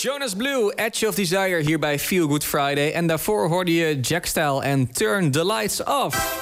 Jonas Blue, Edge of Desire hier bij Feel Good Friday. En daarvoor hoorde je Jack Style en Turn the Lights Off.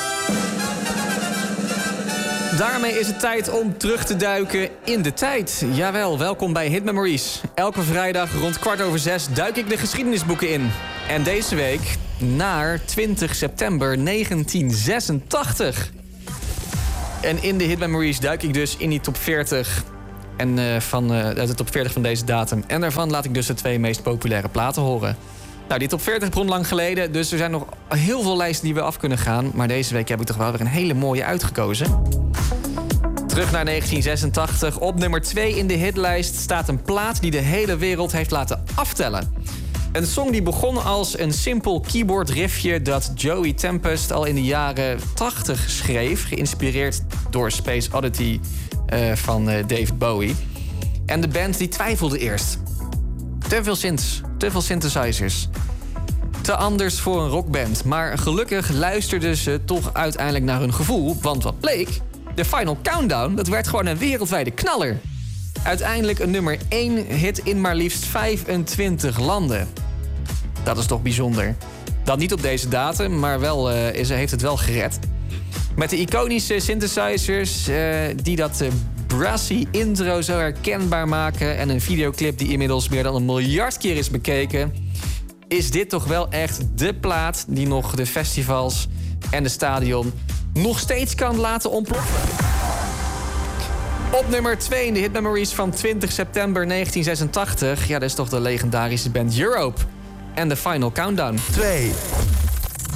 Daarmee is het tijd om terug te duiken in de tijd. Jawel, welkom bij Hit Memories. Elke vrijdag rond 6:15 duik ik de geschiedenisboeken in. En deze week naar 20 september 1986. En in de Hit Memories duik ik dus in die top 40... En uit de top 40 van deze datum. En daarvan laat ik dus de 2 meest populaire platen horen. Nou, die top 40 begon lang geleden. Dus er zijn nog heel veel lijsten die we af kunnen gaan. Maar deze week heb ik toch wel weer een hele mooie uitgekozen. Terug naar 1986. Op nummer 2 in de hitlijst staat een plaat die de hele wereld heeft laten aftellen. Een song die begon als een simpel keyboard riffje dat Joey Tempest al in de jaren 80 schreef. Geïnspireerd door Space Oddity van David Bowie. En de band die twijfelde eerst. Te veel synths, te veel synthesizers. Te anders voor een rockband. Maar gelukkig luisterden ze toch uiteindelijk naar hun gevoel. Want wat bleek? De Final Countdown, dat werd gewoon een wereldwijde knaller. Uiteindelijk een nummer 1 hit in maar liefst 25 landen. Dat is toch bijzonder. Dan niet op deze datum, maar wel heeft het wel gered. Met de iconische synthesizers die dat brassy intro zo herkenbaar maken... en een videoclip die inmiddels meer dan 1 miljard keer is bekeken... is dit toch wel echt de plaat die nog de festivals en de stadion nog steeds kan laten ontploffen. Op nummer 2 in de Hit Memories van 20 september 1986... ja, dat is toch de legendarische band Europe en The Final Countdown. 2.